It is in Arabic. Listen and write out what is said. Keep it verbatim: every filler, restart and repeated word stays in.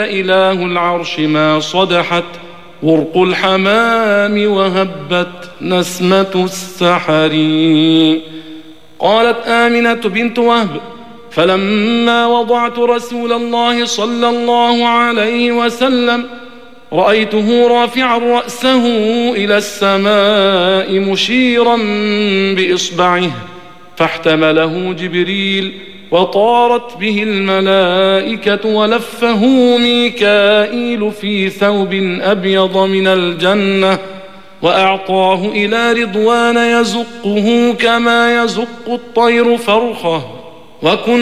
إله العرش ما صدحت ورق الحمام وهبت نسمة السحر. قالت آمنة بنت وهب: فلما وضعت رسول الله صلى الله عليه وسلم رأيته رافعا رأسه إلى السماء مشيرا بإصبعه، فاحتمله جبريل وطارت به الملائكة ولفه ميكائيل في ثوب أبيض من الجنة، وأعطاه إلى رضوان يزقه كما يزق الطير فرخه. وكن